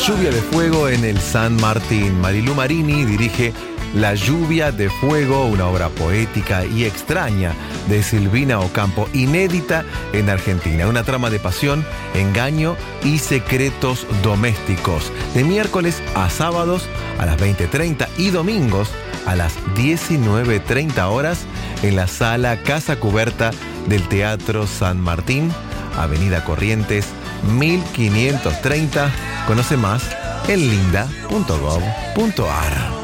Lluvia de Fuego en el San Martín. Marilu Marini dirige La Lluvia de Fuego, una obra poética y extraña de Silvina Ocampo, inédita en Argentina. Una trama de pasión, engaño y secretos domésticos. De miércoles a sábados a las 20:30 y domingos a las 19:30 horas en la sala Casa Cubierta del Teatro San Martín, Avenida Corrientes 1530. Conoce más en linda.gov.ar.